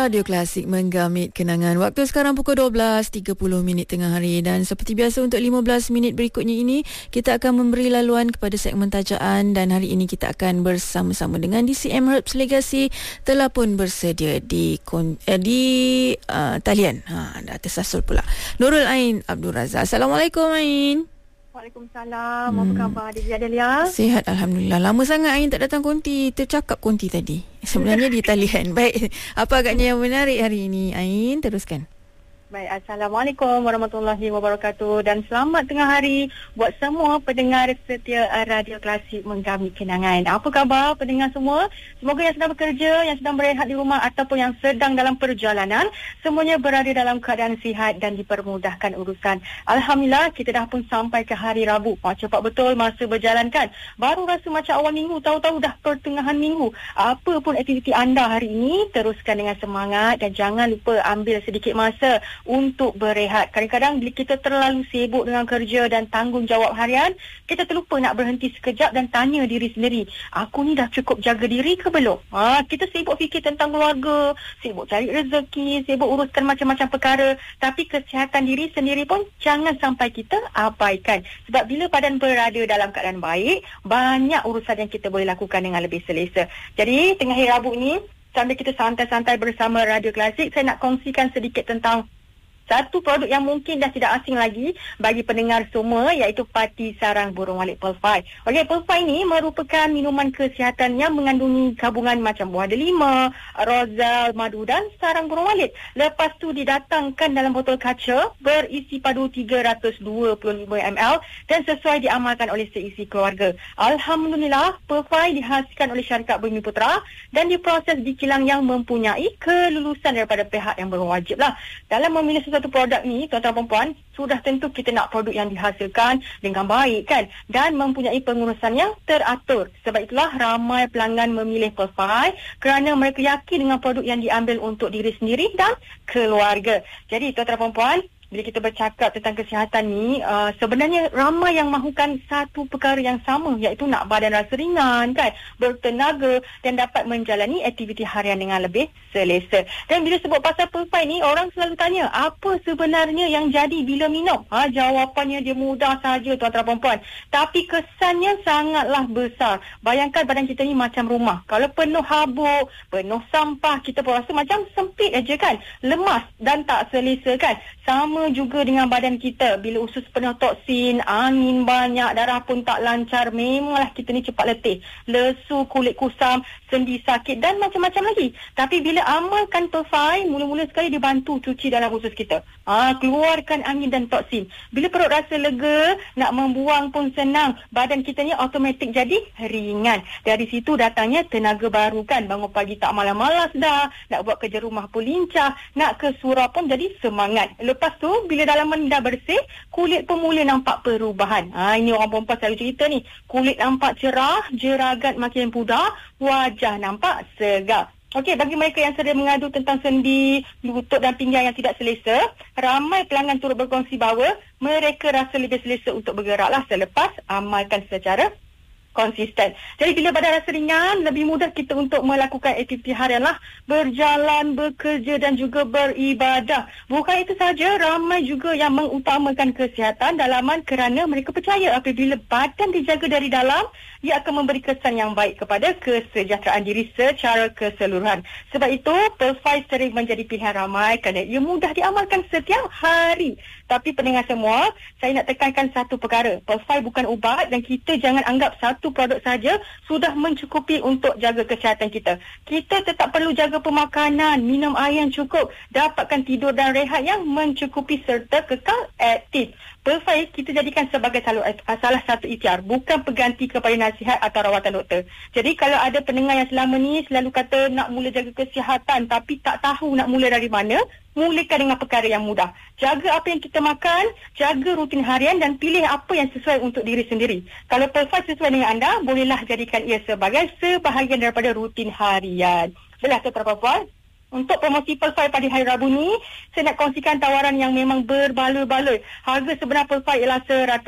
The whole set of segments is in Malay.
Radio Klasik menggamit kenangan. Waktu sekarang pukul 12.30 tengah hari, dan seperti biasa untuk 15 minit berikutnya ini kita akan memberi laluan kepada segmen tajaan, dan hari ini kita akan bersama-sama dengan DCM Herbs Legacy telah pun bersedia di talian. Dah tersasul pula. Nurul Ain Abdul Razak. Assalamualaikum Ain. Waalaikumsalam. Apa khabar Dija Delia? Sihat Alhamdulillah. Lama sangat Ain tak datang konti. Tercakap konti tadi. Sebenarnya di talian. Baik. Apa agaknya yang menarik hari ini Ain? Teruskan. Baik, Assalamualaikum warahmatullahi wabarakatuh, dan selamat tengah hari buat semua pendengar setia Radio Klasik Menggamit Kenangan. Apa khabar pendengar semua? Semoga yang sedang bekerja, yang sedang berehat di rumah ataupun yang sedang dalam perjalanan, semuanya berada dalam keadaan sihat dan dipermudahkan urusan. Alhamdulillah, kita dah pun sampai ke hari Rabu. Cepat betul masa berjalan kan? Baru rasa macam awal minggu, tahu-tahu dah pertengahan minggu. Apa pun aktiviti anda hari ini, teruskan dengan semangat dan jangan lupa ambil sedikit masa untuk berehat. Kadang-kadang bila kita terlalu sibuk dengan kerja dan tanggungjawab harian, kita terlupa nak berhenti sekejap dan tanya diri sendiri, aku ni dah cukup jaga diri ke belum? Kita sibuk fikir tentang keluarga, sibuk cari rezeki, sibuk uruskan macam-macam perkara, tapi kesihatan diri sendiri pun jangan sampai kita abaikan. Sebab bila badan berada dalam keadaan baik, banyak urusan yang kita boleh lakukan dengan lebih selesa. Jadi tengah hari Rabu ni, sambil kita santai-santai bersama Radio Klasik, saya nak kongsikan sedikit tentang satu produk yang mungkin dah tidak asing lagi bagi pendengar semua, iaitu Pati Sarang Burung Walit Pearl 5. Okey, Pearl 5 ini merupakan minuman kesihatan yang mengandungi gabungan macam buah delima, rozal, madu dan sarang burung walit. Lepas tu didatangkan dalam botol kaca berisi padu 325 ml dan sesuai diamalkan oleh seisi keluarga. Alhamdulillah, Pearl 5 dihasilkan oleh syarikat Bumi Putra dan diproses di kilang yang mempunyai kelulusan daripada pihak yang berwajib lah. Dalam memilih satu produk ni, tuan-tuan dan puan, sudah tentu kita nak produk yang dihasilkan dengan baik kan, dan mempunyai pengurusan yang teratur. Sebab itulah ramai pelanggan memilih Pearl 5 kerana mereka yakin dengan produk yang diambil untuk diri sendiri dan keluarga. Jadi tuan-tuan dan puan, bila kita bercakap tentang kesihatan ni, sebenarnya ramai yang mahukan satu perkara yang sama, iaitu nak badan rasa ringan kan, bertenaga dan dapat menjalani aktiviti harian dengan lebih selesa. Dan bila sebut pasal Pearl 5 ni, orang selalu tanya, apa sebenarnya yang jadi bila minum? Jawapannya dia mudah saja tuan-tuan dan puan, tapi kesannya sangatlah besar. Bayangkan badan kita ni macam rumah. Kalau penuh habuk, penuh sampah, kita pun rasa macam sempit aja kan, lemas dan tak selesa kan. Sama juga dengan badan kita, bila usus penuh toksin, angin banyak, darah pun tak lancar, memanglah kita ni cepat letih, lesu, kulit kusam, sendi sakit dan macam-macam lagi. Tapi bila amalkan Pearl 5, mula-mula sekali dibantu cuci dalam usus kita, keluarkan angin dan toksin. Bila perut rasa lega, nak membuang pun senang, badan kita ni automatik jadi ringan. Dari situ datangnya tenaga baru kan, bangun pagi tak malas-malas dah, nak buat kerja rumah pun lincah, nak ke surau pun jadi semangat. Lepas tu bila dalaman dah bersih, kulit pun mula nampak perubahan. Ini orang perempuan selalu cerita ni, kulit nampak cerah, jeragat makin pudar, wajah nampak segar. Okey, bagi mereka yang sering mengadu tentang sendi, lutut dan pinggang yang tidak selesa, ramai pelanggan turut berkongsi bahawa mereka rasa lebih selesa untuk bergeraklah selepas amalkan secara konsisten. Jadi bila badan rasa ringan, lebih mudah kita untuk melakukan aktiviti harian lah, berjalan, bekerja dan juga beribadah. Bukan itu saja, ramai juga yang mengutamakan kesihatan dalaman kerana mereka percaya apabila badan dijaga dari dalam, ia akan memberi kesan yang baik kepada kesejahteraan diri secara keseluruhan. Sebab itu, Pearl 5 sering menjadi pilihan ramai kerana ia mudah diamalkan setiap hari. Tapi pendengar semua, saya nak tekankan satu perkara. Pearl 5 bukan ubat dan kita jangan anggap satu produk saja sudah mencukupi untuk jaga kesihatan kita. Kita tetap perlu jaga pemakanan, minum air yang cukup, dapatkan tidur dan rehat yang mencukupi serta kekal aktif. Pearl 5 kita jadikan sebagai salah satu ikhtiar, bukan pengganti kepada nasihat atau rawatan doktor. Jadi kalau ada pendengar yang selama ni selalu kata nak mula jaga kesihatan tapi tak tahu nak mula dari mana, mulakan dengan perkara yang mudah. Jaga apa yang kita makan, jaga rutin harian dan pilih apa yang sesuai untuk diri sendiri. Kalau Pearl 5 sesuai dengan anda, bolehlah jadikan ia sebagai sebahagian daripada rutin harian. Belah tuan-tuan puan, untuk promosi Pearl 5 pada hari Rabu ni, saya nak kongsikan tawaran yang memang berbaloi-baloi. Harga sebenar Pearl 5 ialah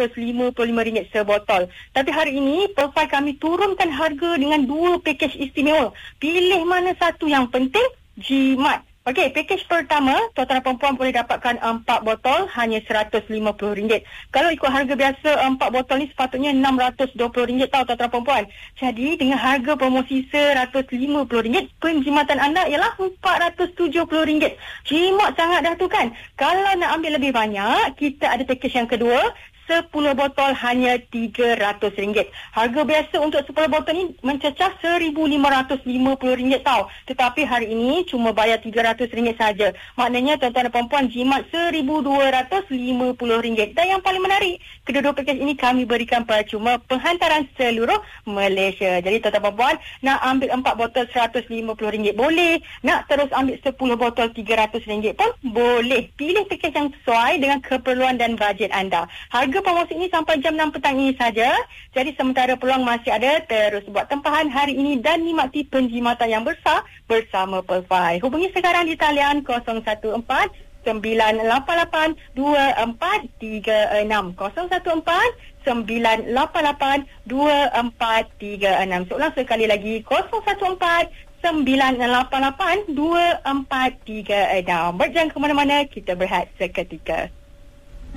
RM155 sebotol. Tapi hari ini, Pearl 5 kami turunkan harga dengan 2 pakej istimewa. Pilih mana satu yang penting, jimat. Okey, pakej pertama, tuan-tuan dan perempuan boleh dapatkan 4 botol hanya RM150. Kalau ikut harga biasa, 4 botol ni sepatutnya RM620 tahu tuan-tuan dan perempuan. Jadi, dengan harga promosi RM150, penjimatan anda ialah RM470. Jimat sangat dah tu kan? Kalau nak ambil lebih banyak, kita ada pakej yang kedua, 10 botol hanya RM300. Harga biasa untuk 10 botol ni mencecah RM1,550 tahu. Tetapi hari ini cuma bayar RM300 saja. Maknanya tuan-tuan dan perempuan jimat RM1,250. Dan yang paling menarik, kedua-dua pakej ini kami berikan percuma penghantaran seluruh Malaysia. Jadi tuan-tuan dan perempuan nak ambil 4 botol RM150 boleh. Nak terus ambil 10 botol RM300 pun boleh. Pilih pakej yang sesuai dengan keperluan dan bajet anda. Harga promosi ini sampai jam 6 petang ini saja. Jadi sementara peluang masih ada, terus buat tempahan hari ini dan nikmati penjimatan yang besar bersama Pearl 5. Hubungi sekarang di talian 014-988-2436. 014-988-2436. Seulang sekali lagi, 014-988-2436. Berjangan ke mana-mana, kita berehat seketika.